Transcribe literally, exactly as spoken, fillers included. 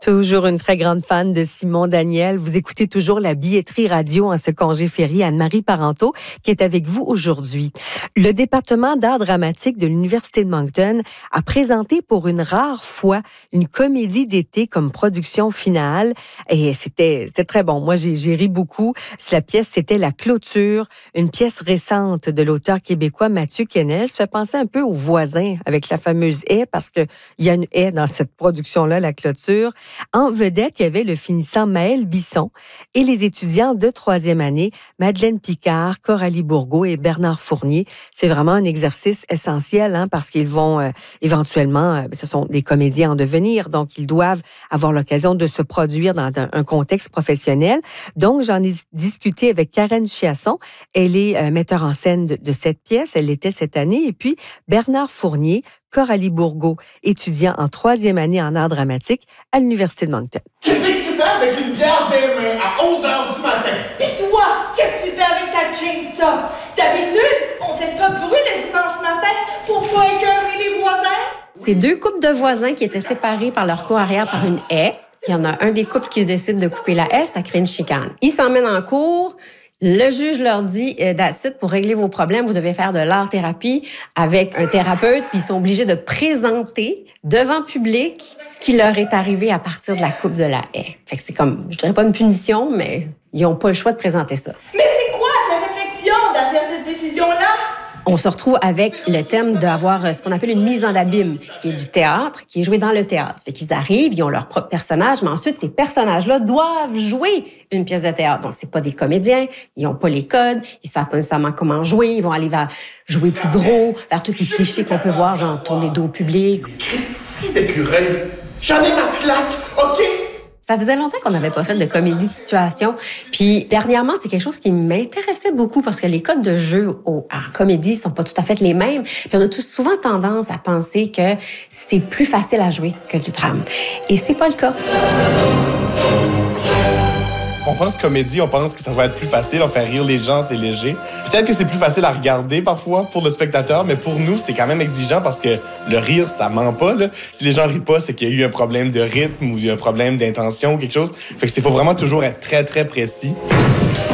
Toujours une très grande fan de Simon Daniel. Vous écoutez toujours la billetterie radio en ce congé férié. Anne-Marie Parenteau qui est avec vous aujourd'hui. Le département d'art dramatique de l'Université de Moncton a présenté pour une rare fois une comédie d'été comme production finale. Et c'était, c'était très bon. Moi, j'ai, j'ai ri beaucoup. La pièce, c'était La Clôture, une pièce récente de l'auteur québécois Mathieu Kennel. Ça fait penser un peu aux Voisins avec la fameuse haie parce qu'il y a une haie dans cette production-là, La Clôture. En vedette, il y avait le finissant Maël Bisson et les étudiants de troisième année, Madeleine Picard, Coralie Bourgault et Bernard Fournier. C'est vraiment un exercice essentiel hein, parce qu'ils vont euh, éventuellement, euh, ce sont des comédiens en devenir, donc ils doivent avoir l'occasion de se produire dans un, un contexte professionnel. Donc, j'en ai discuté avec Karen Chiasson. Elle est euh, metteur en scène de, de cette pièce. Elle l'était cette année. Et puis, Bernard Fournier, Coralie Bourgault, étudiant en troisième année en art dramatique à l'Université de Moncton. Qu'est-ce que tu fais avec une bière des mains à onze heures du matin? Pis toi, qu'est-ce que tu fais avec ta chainsaw? D'habitude, on fait pas de bruit le dimanche matin pour pas écœurer les voisins? C'est deux couples de voisins qui étaient séparés par leur cour arrière par une haie. Il y en a un des couples qui décide de couper la haie, ça crée une chicane. Ils s'emmènent en cours. Le juge leur dit, euh, that's it, pour régler vos problèmes, vous devez faire de l'art-thérapie avec un thérapeute, puis ils sont obligés de présenter devant public ce qui leur est arrivé à partir de la coupe de la haie. Fait que c'est comme, je dirais pas une punition, mais ils ont pas le choix de présenter ça. Mais c'est quoi ta réflexion derrière cette décision-là? On se retrouve avec le thème d'avoir ce qu'on appelle une mise en abîme, qui est du théâtre, qui est joué dans le théâtre. Fait qu'ils arrivent, ils ont leur propre personnage, mais ensuite, ces personnages-là doivent jouer une pièce de théâtre. Donc, c'est pas des comédiens, ils n'ont pas les codes, ils savent pas nécessairement comment jouer, ils vont aller vers jouer plus gros, vers tous les clichés qu'on peut voir, genre tourner dos au public. Christy d'écureuil, j'en ai ma claque, OK? Ça faisait longtemps qu'on n'avait pas fait de comédie de situation. Puis, dernièrement, c'est quelque chose qui m'intéressait beaucoup parce que les codes de jeu au, en comédie sont pas tout à fait les mêmes. Puis, on a tous souvent tendance à penser que c'est plus facile à jouer que du drame. Et c'est pas le cas. On pense comédie, on pense que ça va être plus facile, on fait rire les gens, c'est léger. Peut-être que c'est plus facile à regarder parfois pour le spectateur, mais pour nous, c'est quand même exigeant parce que le rire, ça ment pas. Là. Si les gens rient pas, c'est qu'il y a eu un problème de rythme ou il y a un problème d'intention ou quelque chose. Fait que c'est faut vraiment toujours être très, très précis.